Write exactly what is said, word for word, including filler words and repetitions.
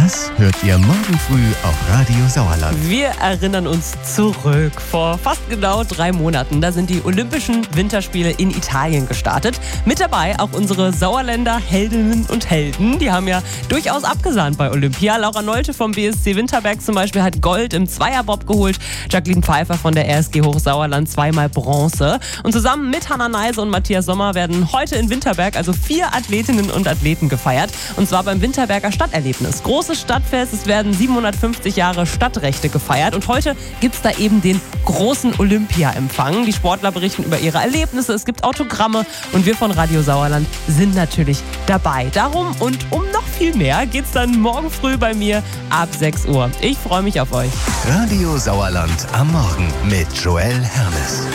Das hört ihr morgen früh auf Radio Sauerland. Wir erinnern uns zurück. Vor fast genau drei Monaten, da sind die Olympischen Winterspiele in Italien gestartet. Mit dabei auch unsere Sauerländer Heldinnen und Helden. Die haben ja durchaus abgesahnt bei Olympia. Laura Nolte vom B S C Winterberg zum Beispiel hat Gold im Zweierbob geholt. Jacqueline Pfeiffer von der R S G Hochsauerland zweimal Bronze. Und zusammen mit Hannah Neise und Matthias Sommer werden heute in Winterberg also vier Athletinnen und Athleten gefeiert. Und zwar beim Winterberger Stadterlebnis. Großes Stadtfest, es werden siebenhundertfünfzig Jahre Stadtrechte gefeiert. Und heute gibt es da eben den großen Olympia-Empfang. Die Sportler berichten über ihre Erlebnisse, es gibt Autogramme und wir von Radio Sauerland sind natürlich dabei. Darum und um noch viel mehr geht's dann morgen früh bei mir ab sechs Uhr. Ich freue mich auf euch. Radio Sauerland am Morgen mit Joel Hermes.